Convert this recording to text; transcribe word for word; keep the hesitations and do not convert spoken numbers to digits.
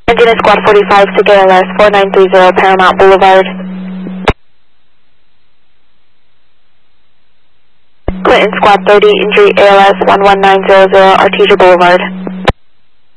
Virginia Squad forty-five, S I C A L S four nine three zero, Paramount Boulevard. Clinton Squad thirty, injury A L S one one nine zero zero, Artesia Boulevard.